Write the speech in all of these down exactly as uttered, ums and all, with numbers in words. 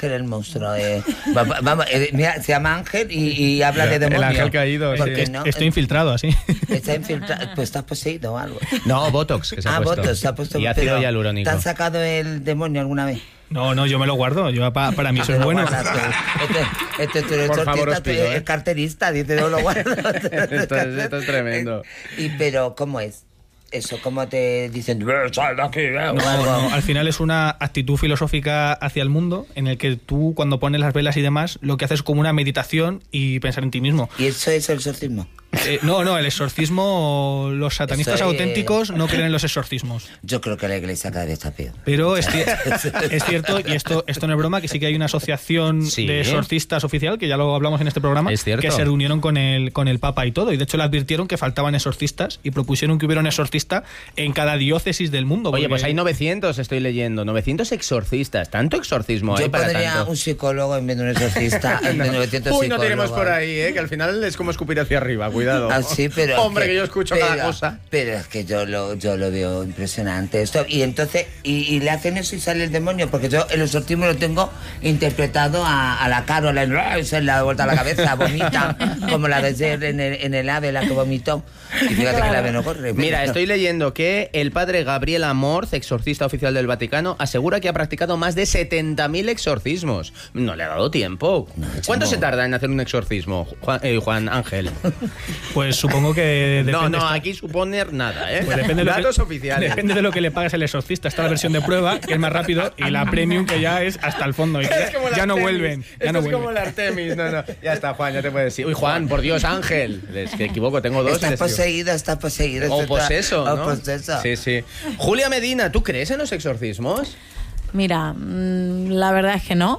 Ángel el monstruo. Eh. Vamos, eh, mira, se llama Ángel y, y habla de demonio. El ángel caído. Sí. No, estoy infiltrado, así. Está infiltrado. Pues estás poseído o algo. No, Botox, que se ha ah, puesto. Botox, se ha puesto. Y ácido hialurónico. ¿Te han sacado el demonio alguna vez? No, no, yo me lo guardo. Yo, pa, para mí eso es bueno. Este, este, este, Por favor, os pido, es ¿eh? carterista, dice, no lo guardo. esto, es, esto es tremendo. Y, pero, ¿cómo es? Eso, ¿cómo te dicen? Sal de aquí, eh, no, no, al final es una actitud filosófica hacia el mundo en el que tú, cuando pones las velas y demás, lo que haces es como una meditación y pensar en ti mismo. ¿Y eso es el exorcismo? Eh, no, no, el exorcismo, los satanistas Estoy, auténticos no creen en los exorcismos. Yo creo que la iglesia cada vez está peor. Pero es, es cierto, y esto, esto no es broma, que sí que hay una asociación sí. de exorcistas oficial, que ya lo hablamos en este programa, es cierto. que se reunieron con el, con el Papa y todo, y de hecho le advirtieron que faltaban exorcistas y propusieron que hubiera un exorcista en cada diócesis del mundo. Oye, porque... pues hay novecientos, estoy leyendo, novecientos exorcistas, tanto exorcismo Yo hay para pondría tanto. un psicólogo en vez de un exorcista. En no. de novecientos Uy, no tiremos por ahí, ¿eh? Que al final es como escupir hacia arriba, cuidado. Ah, sí, pero Hombre, que, que yo escucho pero, cada cosa. Pero es que yo lo, yo lo veo impresionante esto. Y entonces, y, y le hacen eso y sale el demonio, porque yo el exorcismo lo tengo interpretado a, a la Carola, se le da vuelta a la cabeza, vomita, como la de ayer en el, en el ave, la que vomitó. Y fíjate que el ave no corre. Mira, pero... estoy leyendo que el padre Gabriel Amorth, exorcista oficial del Vaticano, asegura que ha practicado más de setenta mil exorcismos. No le ha dado tiempo. No, ¿Cuánto se tarda en hacer un exorcismo, Juan, eh, Juan Ángel? Pues supongo que... No, no, aquí suponer nada, ¿eh? Pues depende de datos que, oficiales. Depende de lo que le pagues el exorcista. Está la versión de prueba, que es más rápido, y la premium, que ya es hasta el fondo. Y ya, ya no vuelven. Ya Esto no es vuelven. como el Artemis. No, no. Ya está, Juan, ya te puedes decir. Uy, Juan, por Dios, Ángel. Es que equivoco, tengo dos. Está poseído, está poseído. O poseso, ¿no? O poseso. Sí, sí. Julia Medina, ¿tú crees en los exorcismos? Mira, mmm, la verdad es que no.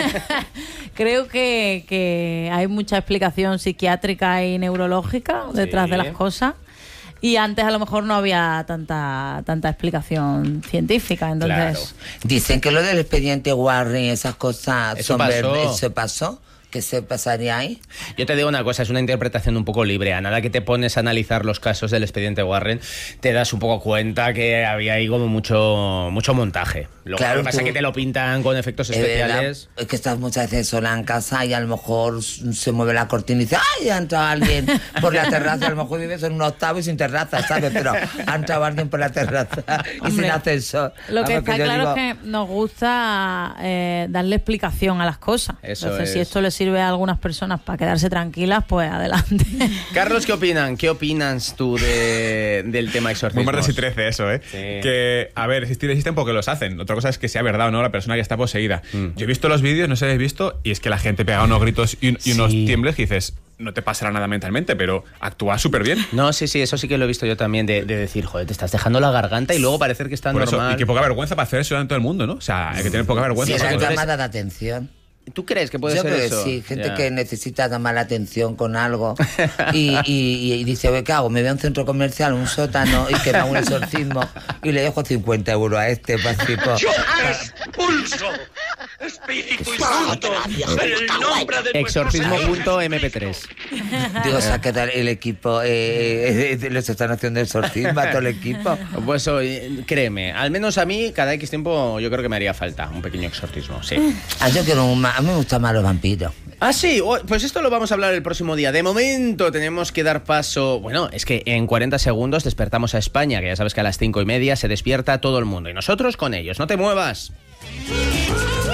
Creo que, que hay mucha explicación psiquiátrica y neurológica detrás sí. de las cosas. Y antes a lo mejor no había tanta tanta explicación científica, entonces... Claro. Dicen que lo del expediente Warren y esas cosas Eso son pasó. verdes. ¿Eso pasó? ¿Qué se pasaría ahí? Yo te digo una cosa, es una interpretación un poco libre. A nada que te pones a analizar los casos del expediente Warren, te das un poco cuenta que había ahí como mucho mucho montaje. Lo claro, que pasa es que te lo pintan con efectos especiales. Es, es que estás muchas veces sola en casa y a lo mejor se mueve la cortina y dice ¡ay! Ha entrado alguien por la terraza. A lo mejor vives en un octavo y sin terraza, ¿sabes? Pero ha entrado alguien por la terraza y Hombre, sin ascensor. Lo que está que claro digo... es que nos gusta eh, darle explicación a las cosas. Eso Entonces, es. si esto le sirve a algunas personas para quedarse tranquilas, pues adelante. Carlos, ¿qué opinan? ¿Qué opinas tú de, del tema exorcismos? Muy martes y trece eso, ¿eh? Sí. Que, a ver, existir existen porque los hacen. Otra cosa es que sea verdad o no la persona que está poseída. Mm. Yo he visto los vídeos, no sé si habéis visto, y es que la gente pega unos gritos y, y unos sí. tiembles que dices... No te pasará nada mentalmente, pero actúa súper bien. No, sí, sí, eso sí que lo he visto yo también, de, de decir, joder, te estás dejando la garganta y luego parecer que está Por normal. Eso, y qué poca vergüenza para hacer eso en todo el mundo, ¿no? O sea, hay que tener poca vergüenza. Sí, para era que llamada de atención. ¿Tú crees que puede Yo ser creo eso? Que sí, gente ya. que necesita llamar la atención con algo y, y, y dice, ¿qué hago? Me voy a un centro comercial, un sótano y que me hago un exorcismo y le dejo cincuenta euros a este para tipo... ¡Yo expulso! ¡Espíritu inculto! ¡En el nombre de exorcismo punto eme pe tres. Digo, o sea, que el equipo eh, eh, les están haciendo exorcismo a todo el equipo. Pues oye, créeme, al menos a mí cada X tiempo yo creo que me haría falta un pequeño exorcismo, sí. Ah, yo quiero un, a mí me gustan más los vampiros. Ah, sí, pues esto lo vamos a hablar el próximo día. De momento tenemos que dar paso... Bueno, es que en cuarenta segundos despertamos a España, que ya sabes que a las cinco y media se despierta todo el mundo. Y nosotros con ellos. ¡No te muevas!